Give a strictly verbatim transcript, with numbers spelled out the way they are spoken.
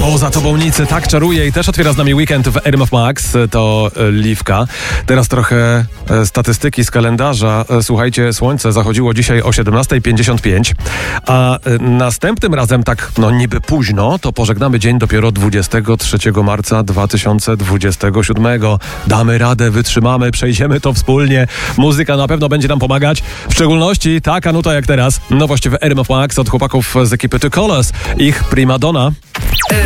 Bo za tobą nic tak czaruje i też otwiera z nami weekend w R M F Max, to Liwka. Teraz trochę statystyki z kalendarza. Słuchajcie, słońce zachodziło dzisiaj o siedemnasta pięćdziesiąt pięć, a następnym razem tak, no niby późno, to pożegnamy dzień dopiero dwudziestego trzeciego marca dwa tysiące dwudziestego siódmego. Damy radę, wytrzymamy, przejdziemy to wspólnie. Muzyka na pewno będzie nam pomagać, w szczególności taka nuta jak teraz. Nowość w R M F Max od chłopaków z ekipy Two Colors, ich Prima Donna.